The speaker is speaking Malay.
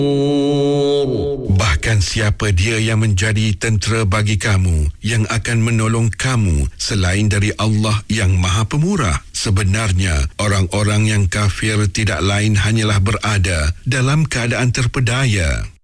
Bahkan siapa dia yang menjadi tentera bagi kamu, yang akan menolong kamu selain dari Allah yang Maha Pemurah? Sebenarnya, orang-orang yang kafir tidak lain hanyalah berada dalam keadaan terpedaya.